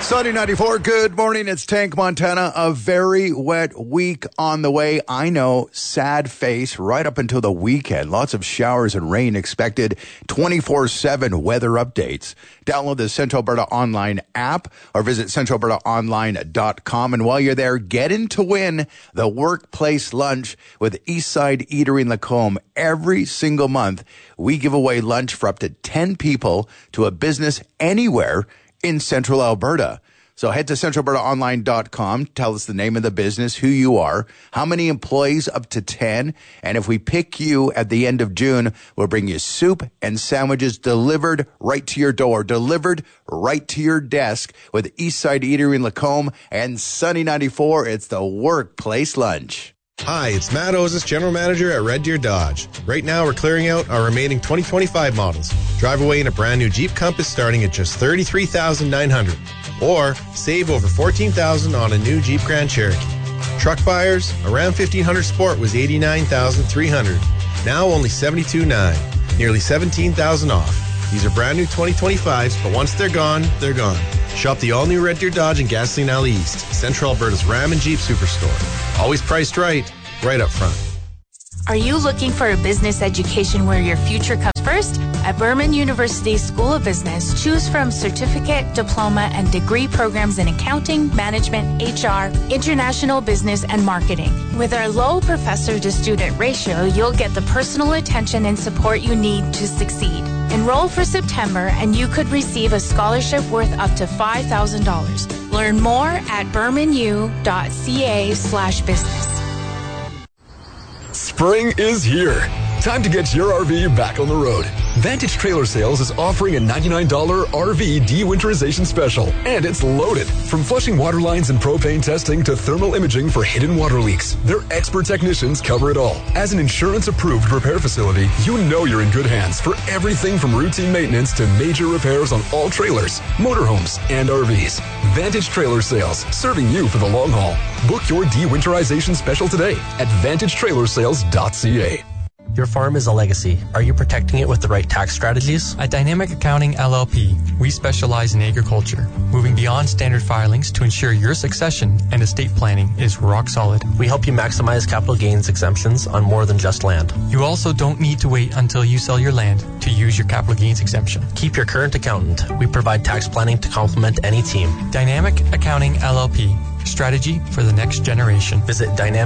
Sunny 94, good morning. It's Tank Montana. A very wet week on the way. I know, sad face right up until the weekend. Lots of showers and rain expected. 24/7 weather updates. Download the Central Alberta Online app or visit centralalbertaonline.com. And while you're there, get in to win the workplace lunch with Eastside Eatery in Lacombe. Every single month, we give away lunch for up to 10 people to a business anywhere in Central Alberta. So head to centralalbertaonline.com. Tell us the name of the business, who you are, how many employees, up to 10. And if we pick you at the end of June, we'll bring you soup and sandwiches delivered right to your door, delivered right to your desk with Eastside Eatery in Lacombe and Sunny 94. It's the workplace lunch. Hi, it's Matt Ozis, General Manager at Red Deer Dodge. Right now, we're clearing out our remaining 2025 models. Drive away in a brand new Jeep Compass starting at just $33,900. Or save over $14,000 on a new Jeep Grand Cherokee. Truck buyers, a Ram 1500 Sport was $89,300. Now only $72,900. Nearly $17,000 off. These are brand new 2025s, but once they're gone, they're gone. Shop the all-new Red Deer Dodge in Gasoline Alley East, Central Alberta's Ram and Jeep Superstore. Always priced right up front. Are you looking for a business education where your future comes first? At Berman University School of Business, choose from certificate, diploma, and degree programs in accounting, management, HR, international business, and marketing. With our low professor-to-student ratio, you'll get the personal attention and support you need to succeed. Enroll for September, and you could receive a scholarship worth up to $5,000. Learn more at bermanu.ca/business. Spring is here. Time to get your RV back on the road. Vantage Trailer Sales is offering a $99 RV de-winterization special, and it's loaded. From flushing water lines and propane testing to thermal imaging for hidden water leaks, their expert technicians cover it all. As an insurance-approved repair facility, you know you're in good hands for everything from routine maintenance to major repairs on all trailers, motorhomes, and RVs. Vantage Trailer Sales, serving you for the long haul. Book your de-winterization special today at vantagetrailersales.ca. Your farm is a legacy. Are you protecting it with the right tax strategies? At Dynamic Accounting LLP, we specialize in agriculture, moving beyond standard filings to ensure your succession and estate planning is rock solid. We help you maximize capital gains exemptions on more than just land. You also don't need to wait until you sell your land to use your capital gains exemption. Keep your current accountant. We provide tax planning to complement any team. Dynamic Accounting LLP, strategy for the next generation. Visit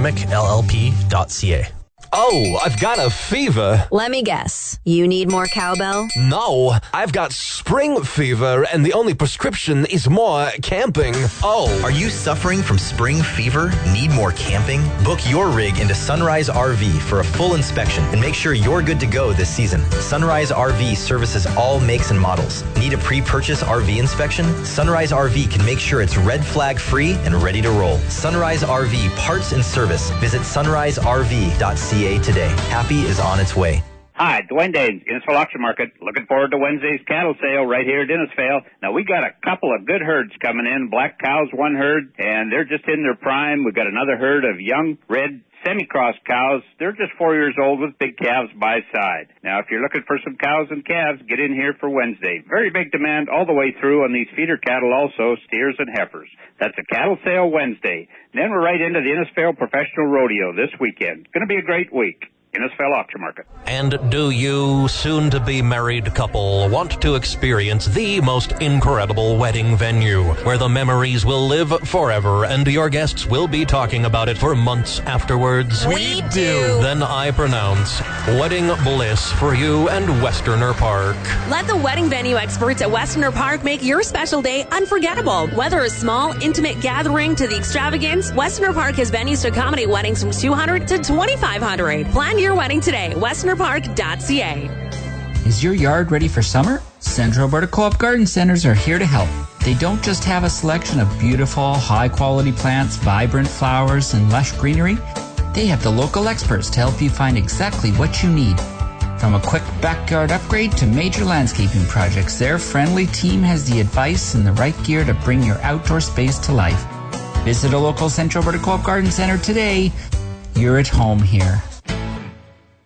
dynamicllp.ca. Oh, I've got a fever. Let me guess. You need more cowbell? No, I've got spring fever, and the only prescription is more camping. Oh, are you suffering from spring fever? Need more camping? Book your rig into Sunrise RV for a full inspection and make sure you're good to go this season. Sunrise RV services all makes and models. Need a pre-purchase RV inspection? Sunrise RV can make sure it's red flag free and ready to roll. Sunrise RV parts and service. Visit sunriserv.ca today. Happy is on its way. Hi, Dwayne Danes, Innisfail Auction Market. Looking forward to Wednesday's cattle sale right here at Innisfail. Now, we got a couple of good herds coming in. Black cows, one herd, and they're just in their prime. We've got another herd of young red semi-cross cows. They're just 4 years old with big calves by side. Now, if you're looking for some cows and calves, get in here for Wednesday. Very big demand all the way through on these feeder cattle also, steers and heifers. That's a cattle sale Wednesday. Then we're right into the Innisfail Professional Rodeo this weekend. It's going to be a great week. Innisfail Auction Market. And do you, soon-to-be married couple, want to experience the most incredible wedding venue where the memories will live forever and your guests will be talking about it for months afterwards? We do. Then I pronounce wedding bliss for you and Westerner Park. Let the wedding venue experts at Westerner Park make your special day unforgettable. Whether a small, intimate gathering to the extravagance, Westerner Park has venues to accommodate weddings from 200 to 2,500. Plan your wedding today. westernerpark.ca. Is your yard ready for summer? Central Alberta Co-op Garden Centers are here to help. They don't just have a selection of beautiful, high-quality plants, vibrant flowers, and lush greenery. They have the local experts to help you find exactly what you need. From a quick backyard upgrade to major landscaping projects, their friendly team has the advice and the right gear to bring your outdoor space to life. Visit a local Central Alberta Co-op Garden Center today. You're at home here. Keep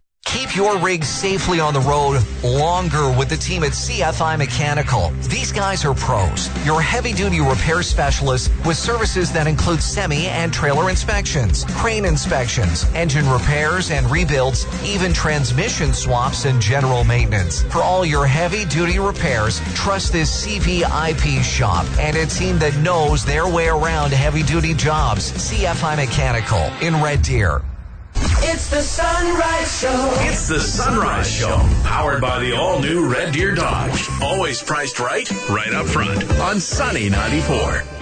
Keep your rig safely on the road longer with the team at CFI Mechanical. These guys are pros. Your heavy-duty repair specialists with services that include semi and trailer inspections, crane inspections, engine repairs and rebuilds, even transmission swaps and general maintenance. For all your heavy-duty repairs, trust this CVIP shop and a team that knows their way around heavy-duty jobs. CFI Mechanical in Red Deer. It's the Sunrise Show. It's the Sunrise Show, powered by the all-new Red Deer Dodge. Always priced right up front on Sunny 94.